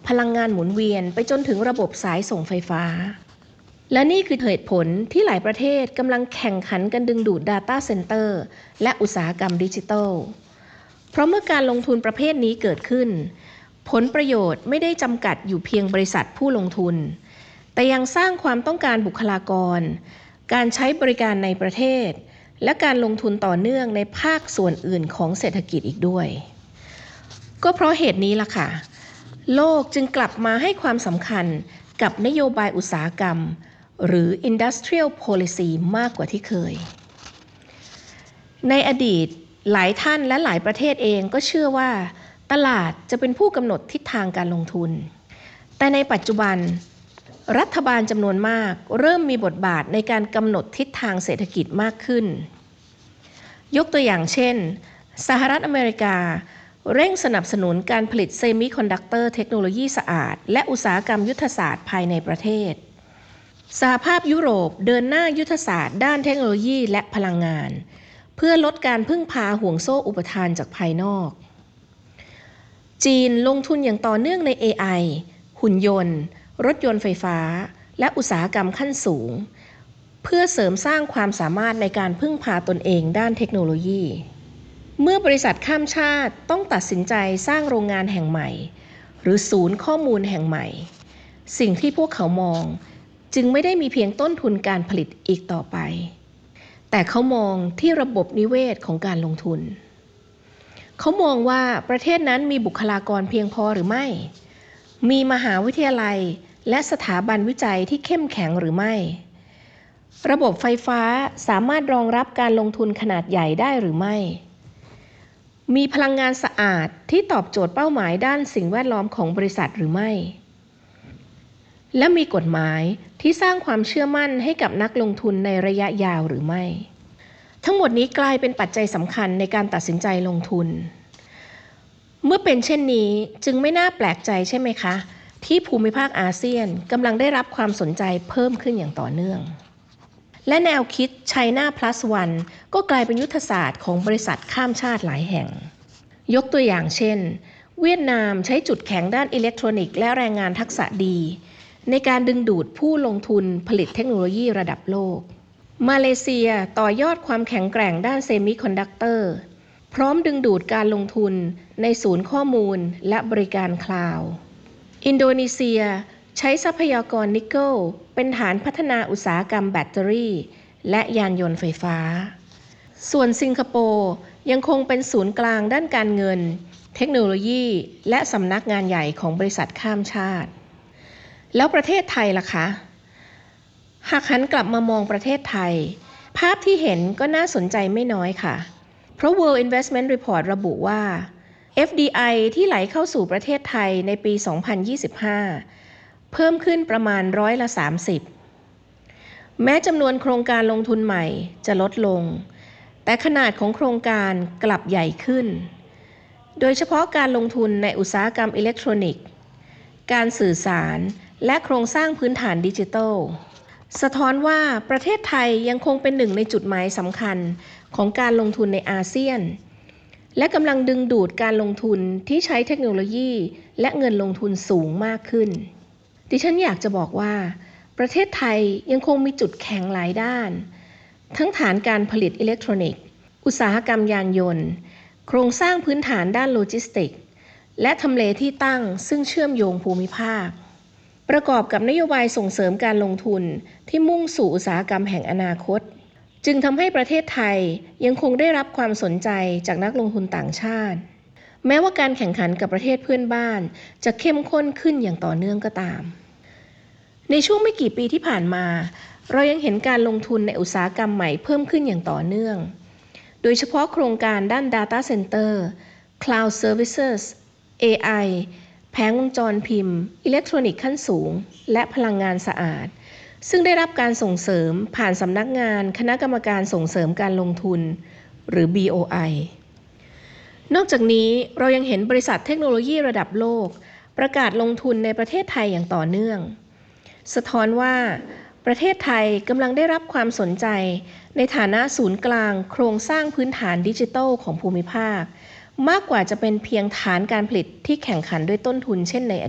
พลังงานหมุนเวียนไปจนถึงระบบสายส่งไฟฟ้าและนี่คือเหตุผลที่หลายประเทศกำลังแข่งขันกันดึงดูด Data Center และอุตสาหกรรมดิจิทัลเพราะเมื่อการลงทุนประเภทนี้เกิดขึ้นผลประโยชน์ไม่ได้จำกัดอยู่เพียงบริษัทผู้ลงทุนแต่ยังสร้างความต้องการบุคลากรการใช้บริการในประเทศและการลงทุนต่อเนื่องในภาคส่วนอื่นของเศรษฐกิจอีกด้วยก็เพราะเหตุนี้ล่ะค่ะโลกจึงกลับมาให้ความสำคัญกับนโยบายอุตสาหกรรมหรือ Industrial Policy มากกว่าที่เคยในอดีตหลายท่านและหลายประเทศเองก็เชื่อว่าตลาดจะเป็นผู้กำหนดทิศทางการลงทุนแต่ในปัจจุบันรัฐบาลจำนวนมากเริ่มมีบทบาทในการกำหนดทิศทางเศรษฐกิจมากขึ้นยกตัวอย่างเช่นสหรัฐอเมริกาเร่งสนับสนุนการผลิตเซมิคอนดักเตอร์เทคโนโลยีสะอาดและอุตสาหกรรมยุทธศาสตร์ภายในประเทศสหภาพยุโรปเดินหน้ายุทธศาสตร์ด้านเทคโนโลยีและพลังงานเพื่อลดการพึ่งพาห่วงโซ่อุปทานจากภายนอกจีนลงทุนอย่างต่อเนื่องใน AI หุ่นยนต์รถยนต์ไฟฟ้าและอุตสาหกรรมขั้นสูงเพื่อเสริมสร้างความสามารถในการพึ่งพาตนเองด้านเทคโนโลยีเมื่อบริษัทข้ามชาติต้องตัดสินใจสร้างโรงงานแห่งใหม่หรือศูนย์ข้อมูลแห่งใหม่สิ่งที่พวกเขามองจึงไม่ได้มีเพียงต้นทุนการผลิตอีกต่อไปแต่เขามองที่ระบบนิเวศของการลงทุนเขามองว่าประเทศนั้นมีบุคลากรเพียงพอหรือไม่มีมหาวิทยาลัยและสถาบันวิจัยที่เข้มแข็งหรือไม่ระบบไฟฟ้าสามารถรองรับการลงทุนขนาดใหญ่ได้หรือไม่มีพลังงานสะอาดที่ตอบโจทย์เป้าหมายด้านสิ่งแวดล้อมของบริษัทหรือไม่และมีกฎหมายที่สร้างความเชื่อมั่นให้กับนักลงทุนในระยะยาวหรือไม่ทั้งหมดนี้กลายเป็นปัจจัยสำคัญในการตัดสินใจลงทุนเมื่อเป็นเช่นนี้จึงไม่น่าแปลกใจใช่ไหมคะที่ภูมิภาคอาเซียนกำลังได้รับความสนใจเพิ่มขึ้นอย่างต่อเนื่องและแนวคิด China Plus One ก็กลายเป็นยุทธศาสตร์ของบริษัทข้ามชาติหลายแห่งยกตัวอย่างเช่นเวียดนามใช้จุดแข็งด้านอิเล็กทรอนิกส์และแรงงานทักษะดีในการดึงดูดผู้ลงทุนผลิตเทคโนโลยีระดับโลกมาเลเซียต่อยอดความแข็งแกร่งด้านเซมิคอนดักเตอร์พร้อมดึงดูดการลงทุนในศูนย์ข้อมูลและบริการคลาวด์อินโดนีเซียใช้ทรัพยากรนิกเกิลเป็นฐานพัฒนาอุตสาหกรรมแบตเตอรี่และยานยนต์ไฟฟ้าส่วนสิงคโปร์ยังคงเป็นศูนย์กลางด้านการเงินเทคโนโลยีและสำนักงานใหญ่ของบริษัทข้ามชาติแล้วประเทศไทยล่ะคะหากหันกลับมามองประเทศไทยภาพที่เห็นก็น่าสนใจไม่น้อยค่ะเพราะ World Investment Report ระบุว่า FDI ที่ไหลเข้าสู่ประเทศไทยในปี 2025 เพิ่มขึ้นประมาณ30%แม้จำนวนโครงการลงทุนใหม่จะลดลงแต่ขนาดของโครงการกลับใหญ่ขึ้นโดยเฉพาะการลงทุนในอุตสาหกรรมอิเล็กทรอนิกส์การสื่อสารและโครงสร้างพื้นฐานดิจิทัลสะท้อนว่าประเทศไทยยังคงเป็นหนึ่งในจุดหมายสำคัญของการลงทุนในอาเซียนและกำลังดึงดูดการลงทุนที่ใช้เทคโนโลยีและเงินลงทุนสูงมากขึ้นดิฉันอยากจะบอกว่าประเทศไทยยังคงมีจุดแข็งหลายด้านทั้งฐานการผลิตอิเล็กทรอนิกส์อุตสาหกรรมยานยนต์โครงสร้างพื้นฐานด้านโลจิสติกส์และทำเลที่ตั้งซึ่งเชื่อมโยงภูมิภาคประกอบกับนโยบายส่งเสริมการลงทุนที่มุ่งสู่อุตสาหกรรมแห่งอนาคตจึงทำให้ประเทศไทยยังคงได้รับความสนใจจากนักลงทุนต่างชาติแม้ว่าการแข่งขันกับประเทศเพื่อนบ้านจะเข้มข้นขึ้นอย่างต่อเนื่องก็ตามในช่วงไม่กี่ปีที่ผ่านมาเรายังเห็นการลงทุนในอุตสาหกรรมใหม่เพิ่มขึ้นอย่างต่อเนื่องโดยเฉพาะโครงการด้าน Data Center Cloud Services AI แผงวงจรพิมพ์อิเล็กทรอนิกส์ขั้นสูงและพลังงานสะอาดซึ่งได้รับการส่งเสริมผ่านสำนักงานคณะกรรมการส่งเสริมการลงทุนหรือ BOI นอกจากนี้เรายังเห็นบริษัทเทคโนโลยีระดับโลกประกาศลงทุนในประเทศไทยอย่างต่อเนื่องสะท้อนว่าประเทศไทยกำลังได้รับความสนใจในฐานะศูนย์กลางโครงสร้างพื้นฐานดิจิทัลของภูมิภาคมากกว่าจะเป็นเพียงฐานการผลิตที่แข่งขันด้วยต้นทุนเช่นในอ